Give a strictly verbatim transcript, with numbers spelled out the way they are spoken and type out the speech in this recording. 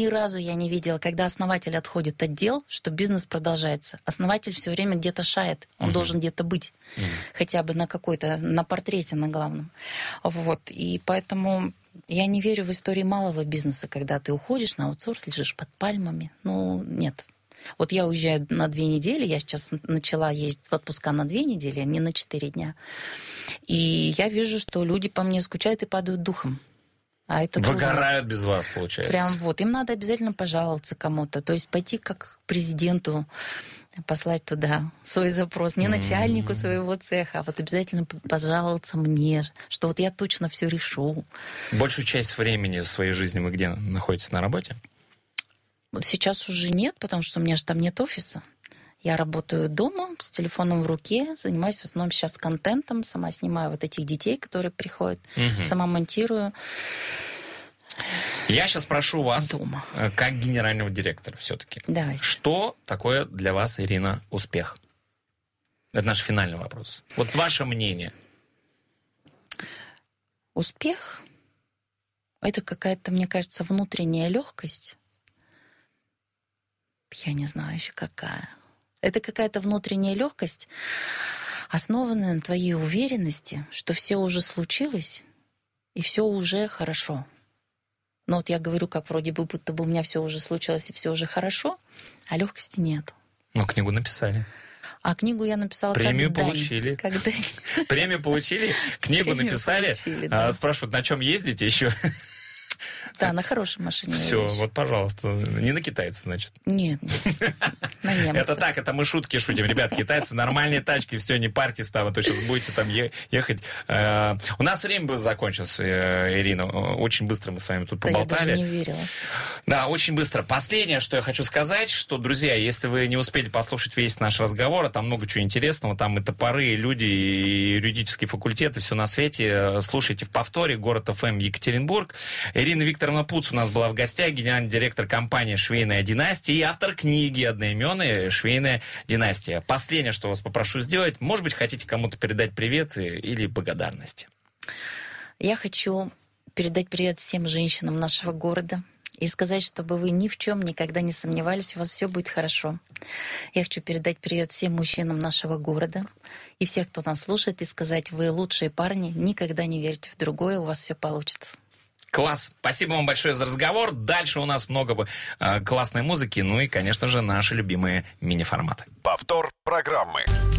ни разу я не видела, когда основатель отходит от дел, что бизнес продолжается. Основатель все время где-то шает, он uh-huh. должен где-то быть, uh-huh. хотя бы на какой-то, на портрете на главном. Вот, и поэтому я не верю в истории малого бизнеса, когда ты уходишь на аутсорс, лежишь под пальмами. Ну, нет. Вот я уезжаю на две недели, я сейчас начала ездить в отпуска на две недели, а не на четыре дня. И я вижу, что люди по мне скучают и падают духом. А это выгорают трудно. Без вас, получается. Прям вот. Им надо обязательно пожаловаться кому-то. То есть пойти как к президенту, послать туда свой запрос. Не начальнику mm-hmm. своего цеха, а вот обязательно пожаловаться мне, что вот я точно все решу. Большую часть времени своей жизни вы где находитесь, на работе? Сейчас уже нет, потому что у меня же там нет офиса. Я работаю дома с телефоном в руке, занимаюсь в основном сейчас контентом, сама снимаю вот этих детей, которые приходят, угу. сама монтирую. Я сейчас прошу вас, дома. Как генерального директора все-таки, Давайте. Что такое для вас, Ирина, успех? Это наш финальный вопрос. Вот ваше мнение. Успех – это какая-то, мне кажется, внутренняя легкость. Я не знаю еще какая. Это какая-то внутренняя легкость, основанная на твоей уверенности, что все уже случилось, и все уже хорошо. Но вот я говорю, как вроде бы, будто бы у меня все уже случилось, и все уже хорошо, а легкости нет. Ну, книгу написали. А книгу я написала Премию когда? получили. Когда? Премию получили, книгу Премию написали. Получили, да. Спрашивают, на чем ездите еще? Да, на хорошей машине. Все, вот, пожалуйста. Не на китайцев, значит. Нет, на немцев. Это так, это мы шутки шутим. Ребят, китайцы, нормальные тачки, все, не парьтесь там, а то сейчас будете там ехать. У нас время закончилось, Ирина. Очень быстро мы с вами тут поболтали. Да, я даже не верила. Да, очень быстро. Последнее, что я хочу сказать, что, друзья, если вы не успели послушать весь наш разговор, а там много чего интересного, там и топоры, и люди, и юридический факультет, и все на свете, слушайте в повторе. Город эф эм Екатеринбург. Ирина Викторовна Пуц у нас была в гостях, генеральный директор компании «Швейная династия» и автор книги одноименной «Швейная династия». Последнее, что вас попрошу сделать, может быть, хотите кому-то передать привет или благодарность? Я хочу передать привет всем женщинам нашего города и сказать, чтобы вы ни в чем никогда не сомневались, у вас все будет хорошо. Я хочу передать привет всем мужчинам нашего города и всех, кто нас слушает, и сказать, вы лучшие парни, никогда не верьте в другое, у вас все получится. Класс. Спасибо вам большое за разговор. Дальше у нас много э, классной музыки, ну и, конечно же, наши любимые мини-форматы. Повтор программы.